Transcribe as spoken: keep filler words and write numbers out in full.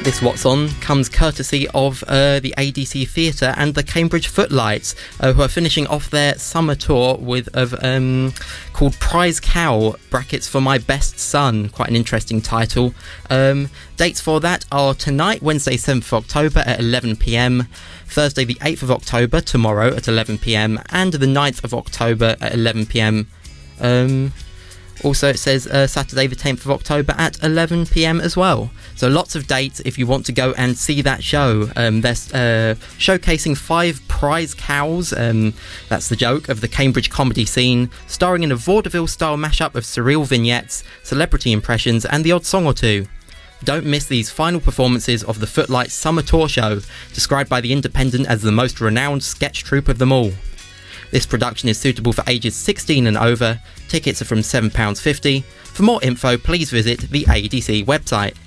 This What's On comes courtesy of uh, the A D C Theatre and the Cambridge Footlights, uh, who are finishing off their summer tour with of um, called Prize Cow, brackets for My Best Son. Quite an interesting title. Um, dates for that are tonight, Wednesday seventh of October at eleven p m, Thursday the eighth of October, tomorrow at eleven p m, and the ninth of October at eleven p m. Um, also, it says uh, Saturday the tenth of October at eleven p m as well. So lots of dates if you want to go and see that show. Um, they're uh, showcasing five prize cows, um, that's the joke, of the Cambridge comedy scene, starring in a vaudeville-style mashup of surreal vignettes, celebrity impressions, and the odd song or two. Don't miss these final performances of the Footlights Summer Tour Show, described by The Independent as the most renowned sketch troupe of them all. This production is suitable for ages sixteen and over. Tickets are from seven pounds fifty. For more info, please visit the A D C website.